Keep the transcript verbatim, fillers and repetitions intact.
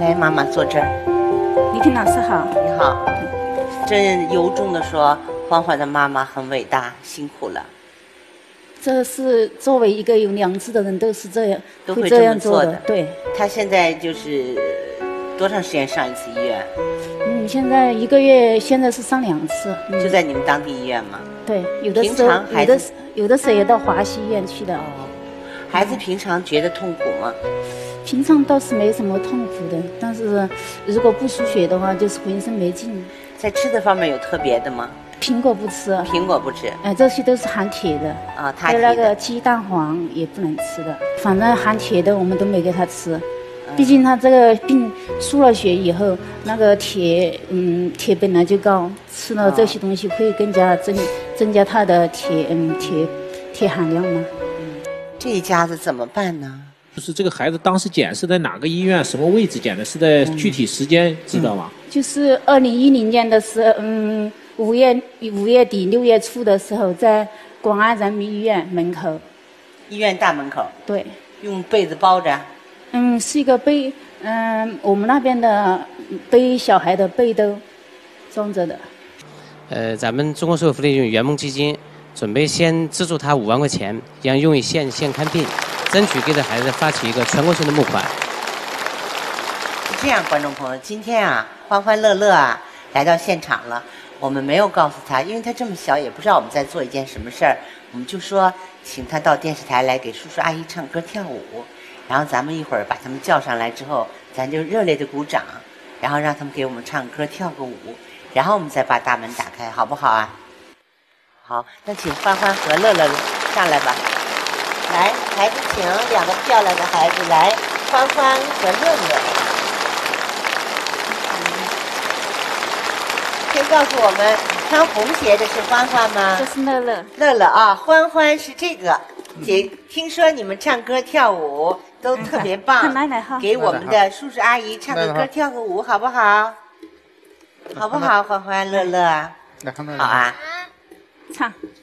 来，妈妈坐这儿。 李婷老师好。 你好。这由衷的说，欢欢的妈妈很伟大，辛苦了。 这是作为一个有良知的人，都是这样， 都会这样做的。 做的。对。 他现在就是多长时间上一次医院？ 嗯，现在一个月，现在是上两次。嗯、 就在你们当地医院吗？ 对，有的时候有的有的时候也到华西医院去的。哦。 孩子平常觉得痛苦吗？ 平常倒是没什么痛苦的，但是如果不输血的话，就是浑身没劲。 在吃的方面有特别的吗？ 苹果不吃。 苹果不吃。 哎，这些都是含铁的。 啊，他还有那个鸡蛋黄也不能吃的，反正含铁的我们都没给他吃。嗯、毕竟他这个病输了血以后，那个铁，嗯，铁本来就高，吃了这些东西会更加增增加他的铁，嗯，铁铁含量嘛。 嗯，这一家子怎么办呢？ 就是这个孩子当时检是在哪个医院，什么位置检的？是在具体时间、嗯、知道吗？ 就是二零一零年的时候，嗯，五月五月底六月初的时候，在广安人民医院门口。 医院大门口。 对。 用被子包着。 嗯，是一个背，嗯，我们那边的背小孩的背兜装着的。 呃，咱们中国社会福利用圆梦基金准备先资助他五万块钱，让用于县县看病。争取给这孩子发起一个全国性的募款。 是这样，观众朋友，今天啊，欢欢乐乐啊来到现场了。我们没有告诉他，因为他这么小，也不知道我们在做一件什么事儿。我们就说，请他到电视台来给叔叔阿姨唱歌跳舞。然后咱们一会儿把他们叫上来之后，咱就热烈的鼓掌，然后让他们给我们唱歌跳个舞，然后我们再把大门打开，好不好啊？好，那请欢欢和乐乐上来吧。来，孩子，请两个漂亮的孩子来，欢欢和乐乐。先告诉我们，穿红鞋的是欢欢吗？ 这是乐乐。 乐乐啊，欢欢是这个。姐，听说你们唱歌跳舞都特别棒， 来来哈， 给我们的叔叔阿姨唱个歌跳个舞，好不好？好不好？欢欢乐乐，好啊， 唱。